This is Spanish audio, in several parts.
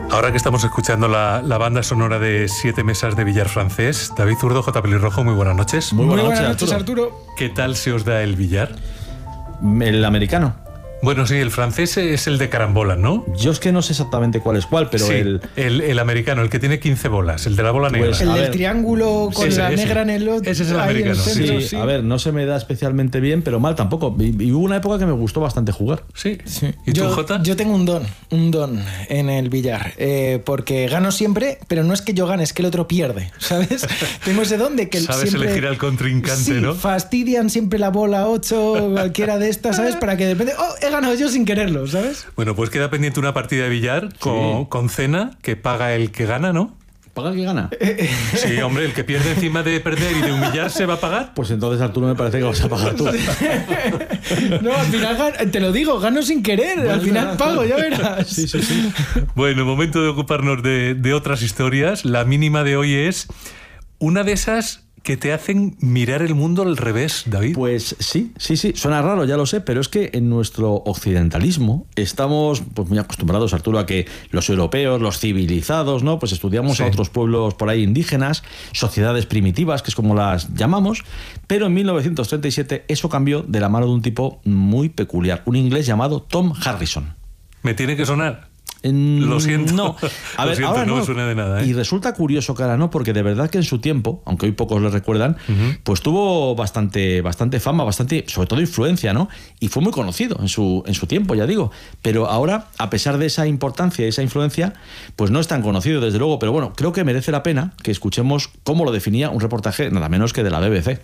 Ahora que estamos escuchando la banda sonora de 7 mesas de billar francés, David Zurdo, J. Pelirrojo, muy buenas noches. Muy buenas noches, Arturo. ¿Qué tal se os da el billar? El americano. Bueno, sí, el francés es el de carambola, ¿no? Yo es que no sé exactamente cuál es cuál, pero sí, el americano, el que tiene 15 bolas, el de la bola negra. Pues, el del triángulo con la negra en el otro. Ese es el americano. Sí, a ver, no se me da especialmente bien, pero mal tampoco. Y hubo una época que me gustó bastante jugar. Sí. ¿Y tú, Jota? Yo tengo un don en el billar, porque gano siempre, pero no es que yo gane, es que el otro pierde, ¿sabes? Tengo ese don de que sabes siempre elegir al contrincante, sí, ¿no? fastidian siempre la bola 8, cualquiera de estas, ¿sabes? Para que depende... he ganado yo sin quererlo, ¿sabes? Bueno, pues queda pendiente una partida de billar con cena que paga el que gana, ¿no? ¿Paga el que gana? Sí, hombre, el que pierde encima de perder y de humillarse va a pagar. Pues entonces, Arturo, me parece que vas a pagar tú. No, al final, te lo digo, gano sin querer. Bueno, al final pago, ya verás. Sí. Bueno, momento de ocuparnos de otras historias. La mínima de hoy es una de esas que te hacen mirar el mundo al revés, David. Pues sí. Suena raro, ya lo sé, pero es que en nuestro occidentalismo estamos muy acostumbrados, Arturo, a que los europeos, los civilizados, ¿no? Pues estudiamos a otros pueblos por ahí indígenas, sociedades primitivas, que es como las llamamos, pero en 1937 eso cambió de la mano de un tipo muy peculiar, un inglés llamado Tom Harrison. Me tiene que sonar. Lo siento. No, a ver, ahora no me suena de nada, ¿eh? Y resulta curioso que ahora no, porque de verdad que en su tiempo, aunque hoy pocos le recuerdan, pues tuvo bastante fama, sobre todo influencia, ¿no? Y fue muy conocido en su tiempo, ya digo. Pero ahora, a pesar de esa importancia y esa influencia, pues no es tan conocido, desde luego. Pero bueno, creo que merece la pena que escuchemos cómo lo definía un reportaje nada menos que de la BBC.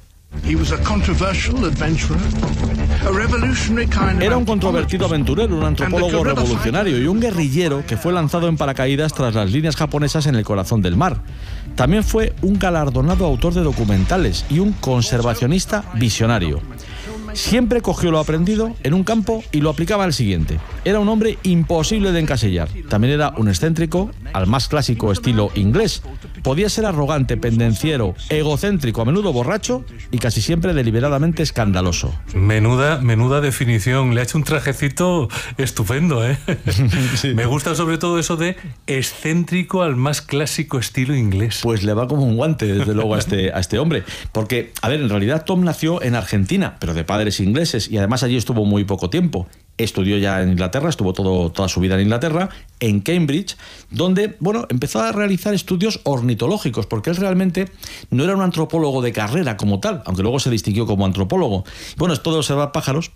Era un controvertido aventurero, un antropólogo revolucionario y un guerrillero que fue lanzado en paracaídas tras las líneas japonesas en el corazón del mar. También fue un galardonado autor de documentales y un conservacionista visionario. Siempre cogió lo aprendido en un campo y lo aplicaba al siguiente. Era un hombre imposible de encasillar. También era un excéntrico, al más clásico estilo inglés. Podía ser arrogante, pendenciero, egocéntrico, a menudo borracho y casi siempre deliberadamente escandaloso. Menuda definición. Le ha hecho un trajecito estupendo, ¿eh? Sí. Me gusta sobre todo eso de excéntrico al más clásico estilo inglés. Pues le va como un guante, desde luego, a este hombre. Porque, a ver, en realidad Tom nació en Argentina, pero de padres ingleses, y además allí estuvo muy poco tiempo. Estudió ya en Inglaterra, estuvo toda su vida en Inglaterra, en Cambridge, donde, empezó a realizar estudios ornitológicos, porque él realmente no era un antropólogo de carrera como tal, aunque luego se distinguió como antropólogo. Esto de observar pájaros,